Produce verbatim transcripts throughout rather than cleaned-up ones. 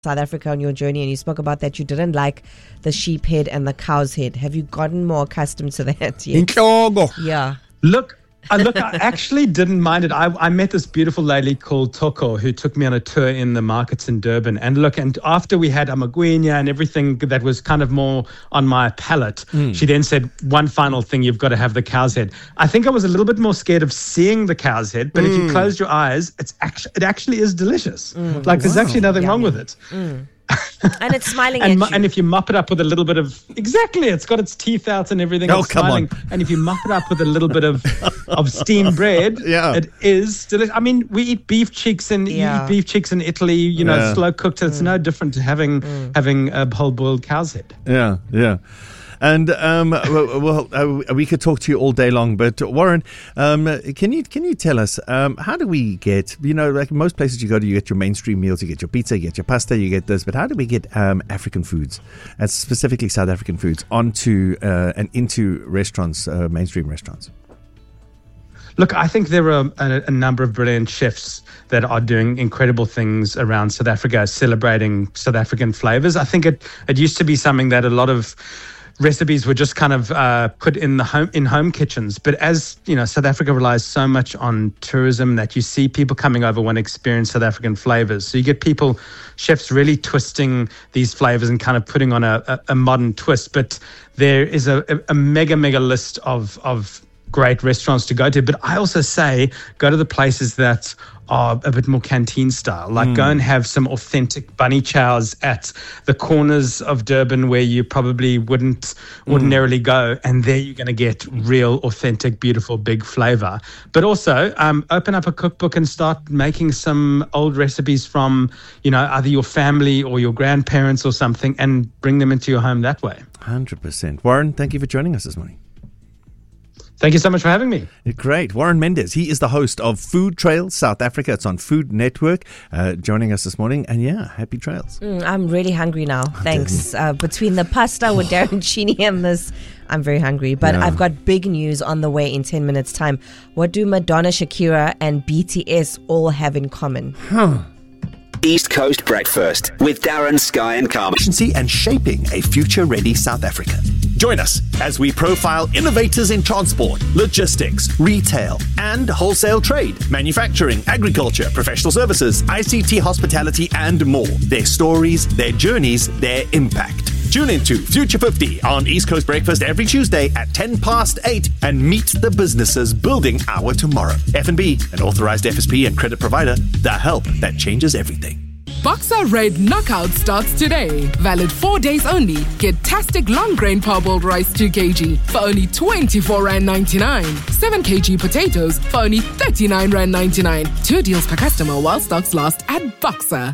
South Africa on your journey, and you spoke about that you didn't like the sheep head and the cow's head. Have you gotten more accustomed to that yet? Yeah. Look, uh, look, I actually didn't mind it. I, I met this beautiful lady called Toko who took me on a tour in the markets in Durban. And look, and after we had amagwinya and everything that was kind of more on my palate, mm. she then said, one final thing, you've got to have the cow's head. I think I was a little bit more scared of seeing the cow's head, but mm. if you close your eyes, it's actually, it actually is delicious. Mm. Like wow. there's actually nothing Yummy. wrong with it. Mm. And it's smiling and, at you. And if you mop it up with a little bit of... Exactly. It's got its teeth out and everything. Oh, it's come smiling. on. And if you mop it up with a little bit of, of steamed bread, yeah. it is delicious. I mean, we eat beef cheeks and Yeah. you eat beef cheeks in Italy, you know, Yeah. slow cooked. It's Mm. no different to having Mm. having a whole boiled cow's head. Yeah, yeah. And um, well, well uh, we could talk to you all day long, but Warren, um, can you can you tell us um, how do we get, you know, like most places you go to, you get your mainstream meals, you get your pizza, you get your pasta, you get this, but how do we get um, African foods, and specifically South African foods, onto uh, and into restaurants, uh, mainstream restaurants? Look, I think there are a, a number of brilliant chefs that are doing incredible things around South Africa, celebrating South African flavors. I think it it used to be something that a lot of recipes were just kind of uh, put in the home in home kitchens. But as you know, South Africa relies so much on tourism that you see people coming over want to experience South African flavors. So you get people, chefs really twisting these flavors and kind of putting on a, a, a modern twist. But there is a, a mega, mega list of of great restaurants to go to. But I also say go to the places that are a bit more canteen style, like mm. go and have some authentic bunny chows at the corners of Durban where you probably wouldn't mm. ordinarily go, and there you're going to get real authentic, beautiful, big flavor. But also um, open up a cookbook and start making some old recipes from, you know, either your family or your grandparents or something, and bring them into your home that way. one hundred percent. Warren, thank you for joining us this morning. Thank you so much for having me. Great. Warren Mendes, he is the host of Food Trails South Africa. It's on Food Network, uh, joining us this morning. And yeah, happy trails. Mm, I'm really hungry now. Thanks. Uh, between the pasta with Darren Cheney and this, I'm very hungry. But Yeah. I've got big news on the way in ten minutes' time. What do Madonna, Shakira, and B T S all have in common? Huh. East Coast Breakfast with Darren, Sky and Carmen. Efficiency and shaping a future-ready South Africa. Join us as we profile innovators in transport, logistics, retail, and wholesale trade, manufacturing, agriculture, professional services, I C T, hospitality, and more. Their stories, their journeys, their impact. Tune into Future fifty on East Coast Breakfast every Tuesday at ten past eight and meet the businesses building our tomorrow. F N B, an authorized F S P and credit provider, the help that changes everything. Boxer Red Knockout starts today. Valid four days only. Get Tastic long grain parboiled rice two kilograms for only twenty-four rand ninety-nine. seven kilograms potatoes for only thirty-nine rand ninety-nine. Two deals per customer while stocks last at Boxer.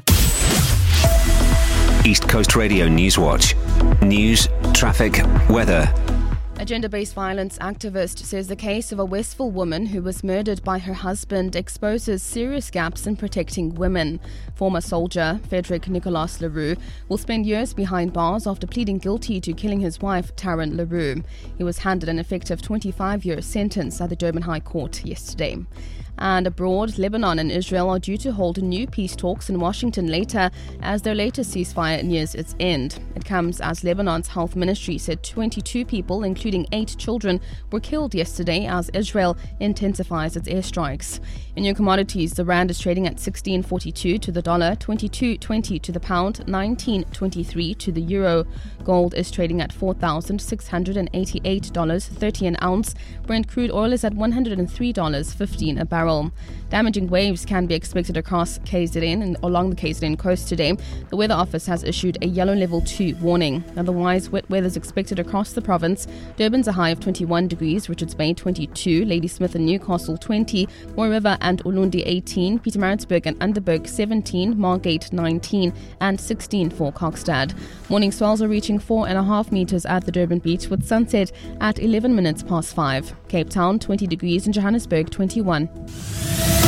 East Coast Radio News Watch. News, traffic, weather. A gender-based violence activist says the case of a Westville woman who was murdered by her husband exposes serious gaps in protecting women. Former soldier Frederick Nicolas Leroux will spend years behind bars after pleading guilty to killing his wife, Taryn Leroux. He was handed an effective twenty-five-year sentence at the Durban High Court yesterday. And abroad, Lebanon and Israel are due to hold new peace talks in Washington later as their latest ceasefire nears its end. It comes as Lebanon's health ministry said twenty-two people, including eight children, were killed yesterday as Israel intensifies its airstrikes. In your commodities, the rand is trading at sixteen forty-two to the dollar, twenty-two twenty to the pound, nineteen twenty-three to the euro. Gold is trading at four thousand six hundred eighty-eight dollars thirty an ounce. Brent crude oil is at one hundred three dollars fifteen a barrel. Damaging waves can be expected across K Z N and along the K Z N coast today. The Weather Office has issued a yellow level two warning. Otherwise, wet weather is expected across the province. Durban's a high of twenty-one degrees, Richards Bay twenty-two, Ladysmith and Newcastle twenty, Mooi River and Ulundi eighteen, Pietermaritzburg and Underberg seventeen, Margate nineteen and sixteen for Kokstad. Morning swells are reaching four and a half meters at the Durban beach with sunset at eleven minutes past five. Cape Town twenty degrees and Johannesburg twenty-one.